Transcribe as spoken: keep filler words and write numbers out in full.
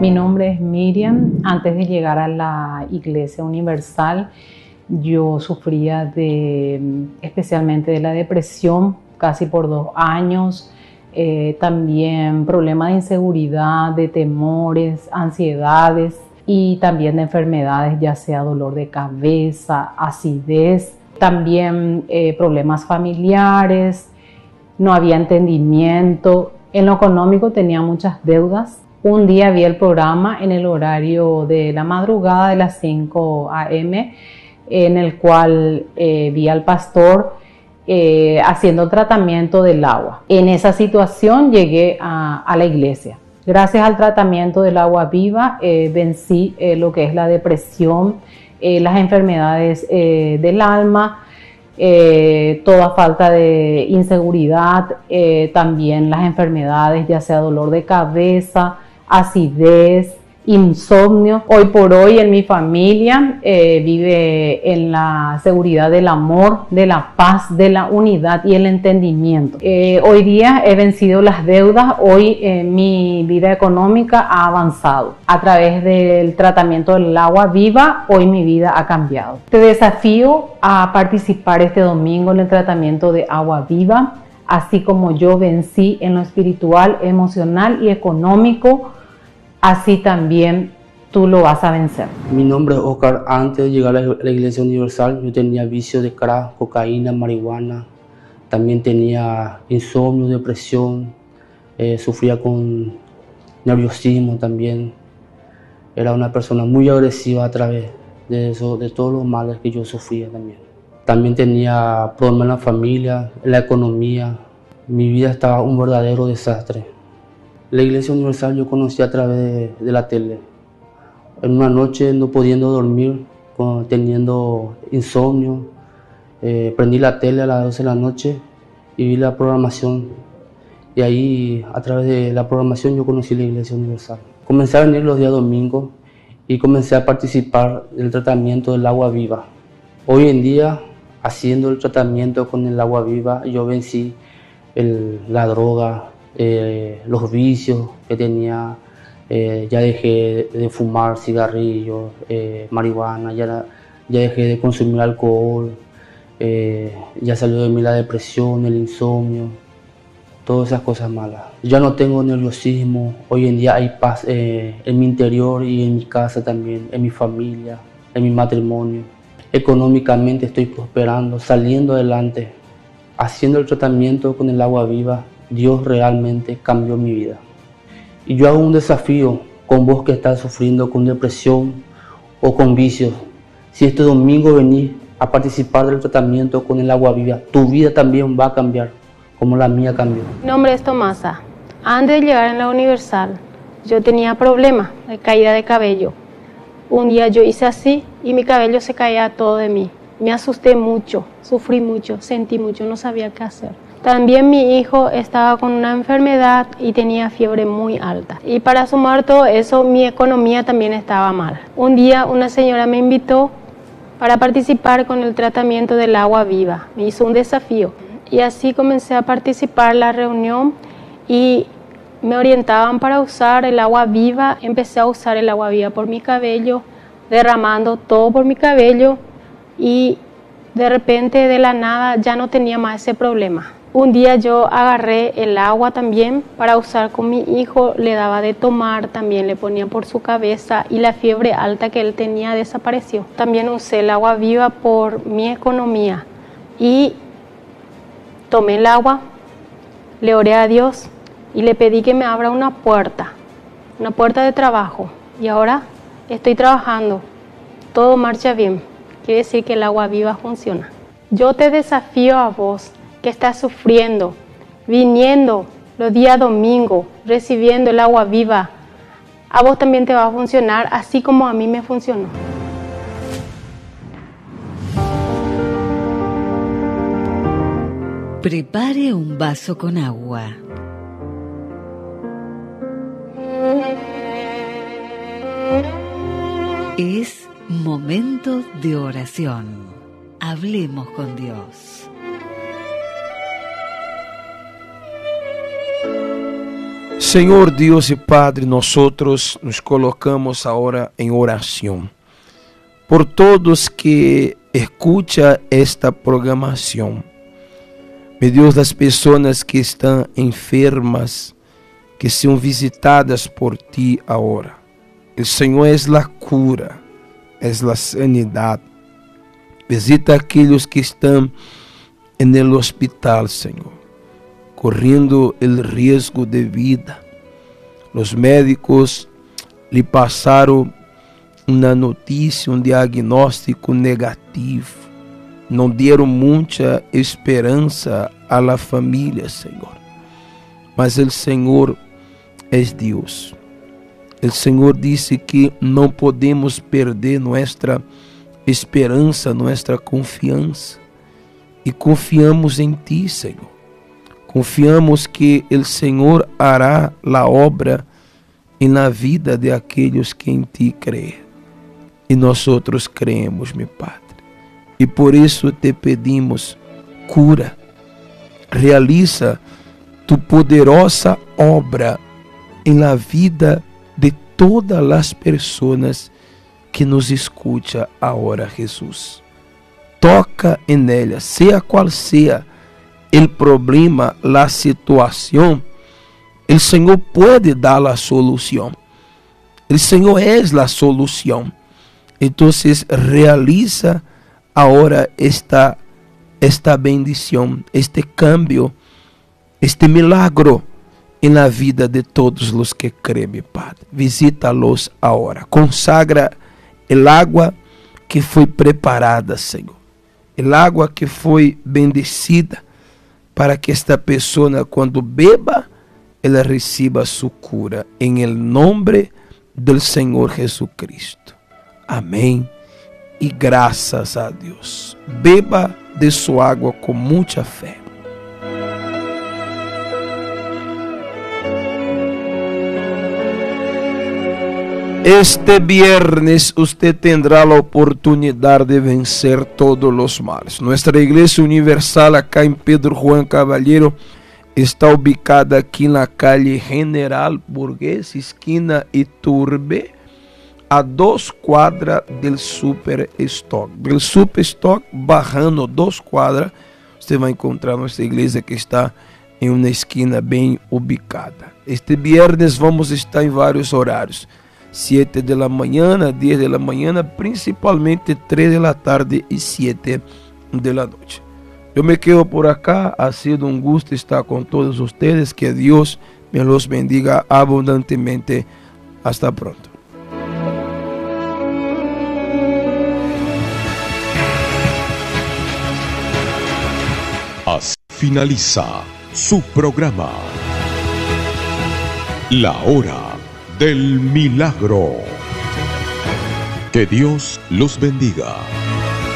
Mi nombre es Miriam. Antes de llegar a la Iglesia Universal, yo sufría de, especialmente de la depresión, casi por dos años. Eh, también problemas de inseguridad, de temores, ansiedades y también de enfermedades, ya sea dolor de cabeza, acidez, también eh, problemas familiares, no había entendimiento. En lo económico tenía muchas deudas. Un día vi el programa en el horario de la madrugada de las cinco a eme, en el cual eh, vi al pastor eh, haciendo tratamiento del agua. En esa situación llegué a, a la iglesia. Gracias al tratamiento del agua viva eh, vencí eh, lo que es la depresión, eh, las enfermedades eh, del alma, eh, toda falta de inseguridad, eh, también las enfermedades, ya sea dolor de cabeza, acidez, insomnio. Hoy por hoy en mi familia eh, vive en la seguridad del amor, de la paz, de la unidad y el entendimiento. Eh, hoy día he vencido las deudas. Hoy eh, mi vida económica ha avanzado. A través del tratamiento del agua viva, hoy mi vida ha cambiado. Te desafío a participar este domingo en el tratamiento de agua viva, así como yo vencí en lo espiritual, emocional y económico. Así también tú lo vas a vencer. Mi nombre es Oscar. Antes de llegar a la Iglesia Universal, yo tenía vicios de crack, cocaína, marihuana. También tenía insomnio, depresión. Eh, sufría con nerviosismo también. Era una persona muy agresiva a través de, eso, de todos los males que yo sufría también. También tenía problemas en la familia, en la economía. Mi vida estaba un verdadero desastre. La Iglesia Universal yo conocí a través de, de la tele. En una noche no pudiendo dormir, con, teniendo insomnio, eh, prendí la tele a las doce de la noche y vi la programación. Y ahí, a través de la programación, yo conocí la Iglesia Universal. Comencé a venir los días domingos y comencé a participar del tratamiento del agua viva. Hoy en día, haciendo el tratamiento con el agua viva, yo vencí el, la droga, Eh, los vicios que tenía, eh, ya dejé de fumar cigarrillos, eh, marihuana, ya, ya dejé de consumir alcohol, eh, ya salió de mí la depresión, el insomnio, todas esas cosas malas. Ya no tengo nerviosismo. Hoy en día hay paz eh, en mi interior y en mi casa también, en mi familia, en mi matrimonio. Económicamente estoy prosperando, saliendo adelante, haciendo el tratamiento con el agua viva. Dios realmente cambió mi vida. Y yo hago un desafío con vos que estás sufriendo con depresión o con vicios. Si este domingo venís a participar del tratamiento con el agua viva, tu vida también va a cambiar, como la mía cambió. Mi nombre es Tomasa. Antes de llegar en la Universal, yo tenía problemas de caída de cabello. Un día yo hice así y mi cabello se caía todo de mí. Me asusté mucho, sufrí mucho, sentí mucho, no sabía qué hacer. También mi hijo estaba con una enfermedad y tenía fiebre muy alta. Y para sumar todo eso, mi economía también estaba mal. Un día una señora me invitó para participar con el tratamiento del agua viva. Me hizo un desafío. Y así comencé a participar en la reunión y me orientaban para usar el agua viva. Empecé a usar el agua viva por mi cabello, derramando todo por mi cabello y de repente de la nada ya no tenía más ese problema. Un día yo agarré el agua también para usar con mi hijo, le daba de tomar, también le ponía por su cabeza y la fiebre alta que él tenía desapareció. También usé el agua viva por mi economía y tomé el agua, le oré a Dios y le pedí que me abra una puerta, una puerta de trabajo. Y ahora estoy trabajando, todo marcha bien, quiere decir que el agua viva funciona. Yo te desafío a vos que estás sufriendo, viniendo los días domingos, recibiendo el agua viva, a vos también te va a funcionar, así como a mí me funcionó. Prepare un vaso con agua. Es momento de oración. Hablemos con Dios. Senhor Deus e Padre, nosotros nos colocamos agora em oração por todos que escutam esta programação. Meu Deus, das pessoas que estão enfermas, que são visitadas por Ti agora. O Senhor é a cura, é a sanidade. Visita aqueles que estão no hospital, Senhor, correndo o risco de vida. Os médicos lhe passaram uma notícia, um diagnóstico negativo. Não deram muita esperança à la família, Senhor. Mas o Senhor é Deus. O Senhor disse que não podemos perder nossa esperança, nossa confiança. E confiamos em Ti, Senhor. Confiamos que o Senhor hará a obra na vida de aqueles que em Ti creem. E nós outros creemos, meu Padre. E por isso te pedimos, cura, realiza tu poderosa obra na vida de todas as pessoas que nos escutam agora, Jesus. Toca em ela, seja qual seja o problema, a situação, o Senhor pode dar a solução. O Senhor é a solução. Então, realiza agora esta, esta bendição, este cambio, este milagro na vida de todos os que creem, Padre. Visita-los agora. Consagra el água que foi preparada, Senhor. El água que foi bendecida para que esta pessoa, quando beba, ela receba sua cura. Em el nome do Senhor Jesucristo. Amém. E graças a Deus. Beba de sua água com muita fé. Este viernes usted tendrá la oportunidad de vencer todos los males. Nuestra Iglesia Universal acá en Pedro Juan Caballero está ubicada aquí en la calle General Burgués, esquina Iturbe, a dos cuadras del Super Stock. Del Super Stock, bajando dos cuadras, usted va a encontrar nuestra iglesia que está en una esquina bien ubicada. Este viernes vamos a estar en varios horarios. siete de la mañana, diez de la mañana, principalmente tres de la tarde y siete de la noche. Yo me quedo por acá, ha sido un gusto estar con todos ustedes, que Dios me los bendiga abundantemente. Hasta pronto. Así finaliza su programa La Hora del Milagro. Que Dios los bendiga.